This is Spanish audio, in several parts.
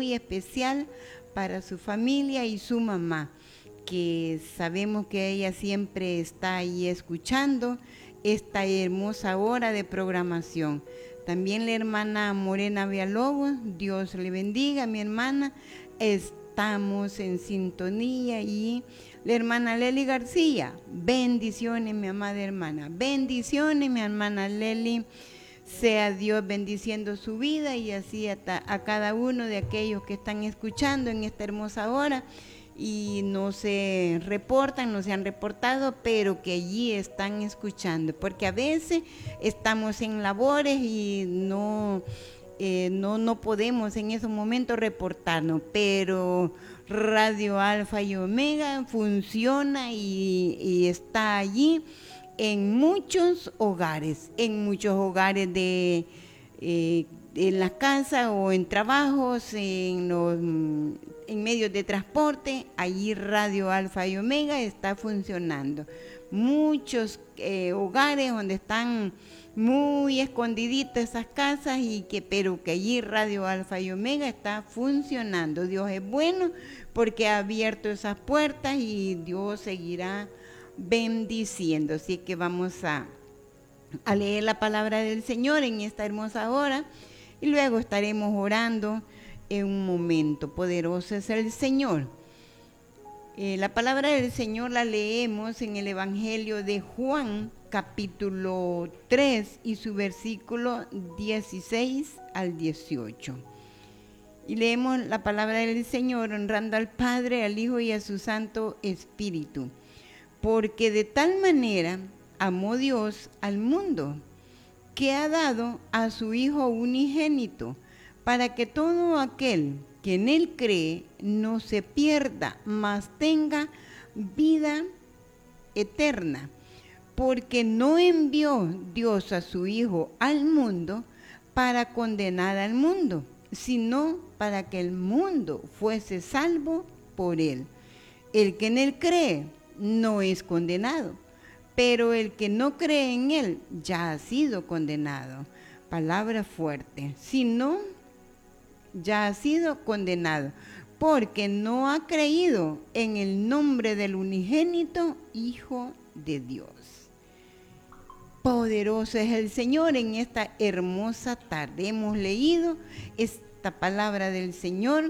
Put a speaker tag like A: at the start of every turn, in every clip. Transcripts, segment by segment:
A: muy especial para su familia y su mamá, que sabemos que ella siempre está ahí escuchando esta hermosa hora de programación. También la hermana Morena Villalobos, Dios le bendiga, mi hermana, estamos en sintonía. Y la hermana Leli García, bendiciones mi amada hermana, bendiciones mi hermana Leli, sea Dios bendiciendo su vida y así a cada uno de aquellos que están escuchando en esta hermosa hora y no se reportan, no se han reportado, pero que allí están escuchando, porque a veces estamos en labores y no podemos en esos momentos reportarnos, pero Radio Alfa y Omega funciona y está allí en muchos hogares en las casas o en trabajos, en medios de transporte. Allí Radio Alfa y Omega está funcionando. Muchos hogares donde están muy escondiditas esas casas pero que allí Radio Alfa y Omega está funcionando. Dios es bueno porque ha abierto esas puertas y Dios seguirá bendiciendo. Así que vamos a leer la palabra del Señor en esta hermosa hora y luego estaremos orando en un momento. Poderoso es el Señor. La palabra del Señor la leemos en el Evangelio de Juan, capítulo 3 y su versículo 16 al 18. Y leemos la palabra del Señor honrando al Padre, al Hijo y a su Santo Espíritu. Porque de tal manera amó Dios al mundo, que ha dado a su Hijo unigénito, para que todo aquel que en Él cree no se pierda, mas tenga vida eterna. Porque no envió Dios a su Hijo al mundo para condenar al mundo, sino para que el mundo fuese salvo por Él. El que en Él cree no es condenado, pero el que no cree en Él ya ha sido condenado. Palabra fuerte. Si no, ya ha sido condenado, porque no ha creído en el nombre del unigénito Hijo de Dios. Poderoso es el Señor en esta hermosa tarde. Hemos leído esta palabra del Señor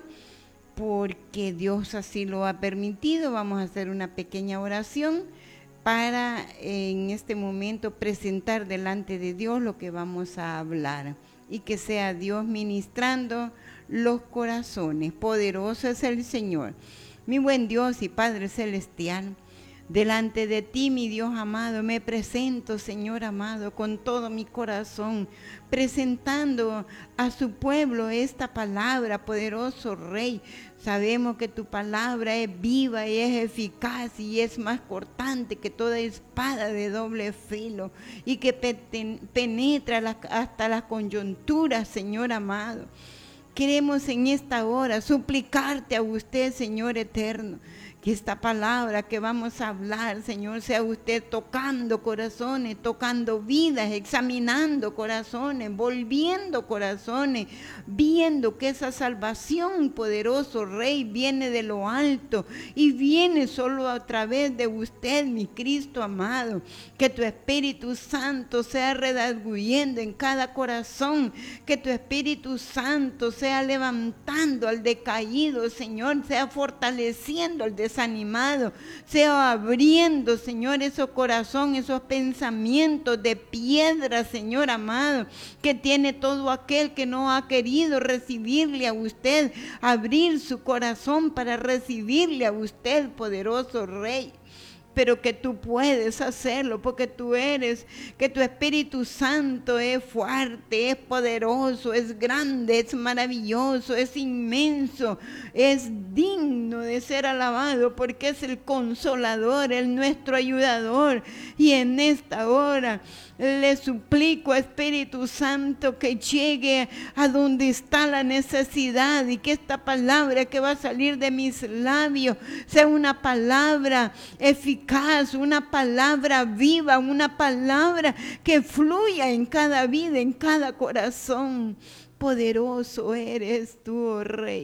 A: porque Dios así lo ha permitido. Vamos a hacer una pequeña oración para en este momento presentar delante de Dios lo que vamos a hablar y que sea Dios ministrando los corazones. Poderoso es el Señor. Mi buen Dios y Padre Celestial, delante de ti, mi Dios amado, me presento, Señor amado, con todo mi corazón, presentando a su pueblo esta palabra, poderoso Rey. Sabemos que tu palabra es viva y es eficaz y es más cortante que toda espada de doble filo y que penetra hasta las coyunturas, Señor amado. Queremos en esta hora suplicarte a usted, Señor eterno, que esta palabra que vamos a hablar, Señor, sea usted tocando corazones, tocando vidas, examinando corazones, volviendo corazones, viendo que esa salvación, poderoso Rey, viene de lo alto y viene solo a través de usted, mi Cristo amado. Que tu Espíritu Santo sea redarguyendo en cada corazón, que tu Espíritu Santo sea levantando al decaído, Señor, sea fortaleciendo al desanimado, sea abriendo, Señor, esos corazones, esos pensamientos de piedra, Señor amado, que tiene todo aquel que no ha querido recibirle a usted, abrir su corazón para recibirle a usted, poderoso Rey. Pero que tú puedes hacerlo porque tú eres, que tu Espíritu Santo es fuerte, es poderoso, es grande, es maravilloso, es inmenso, es digno de ser alabado porque es el consolador, el nuestro ayudador. Y en esta hora le suplico, Espíritu Santo, que llegue a donde está la necesidad y que esta palabra que va a salir de mis labios sea una palabra eficaz, una palabra viva, una palabra que fluya en cada vida, en cada corazón. Poderoso eres tú, oh Rey.